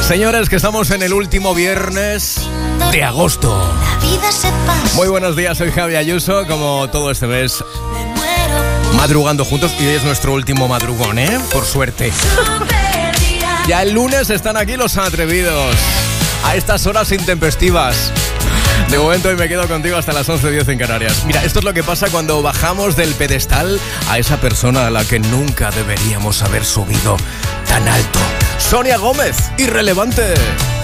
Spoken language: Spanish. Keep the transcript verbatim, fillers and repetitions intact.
Señores, que estamos en el último viernes de agosto. Muy buenos días, soy Javi Ayuso, como todo este mes, madrugando juntos, y hoy es nuestro último madrugón, ¿eh? Por suerte. Ya el lunes están aquí los atrevidos, a estas horas intempestivas. De momento hoy me quedo contigo hasta las once diez en Canarias. Mira, esto es lo que pasa cuando bajamos del pedestal a esa persona a la que nunca deberíamos haber subido tan alto. Sonia Gómez, Irrelevante.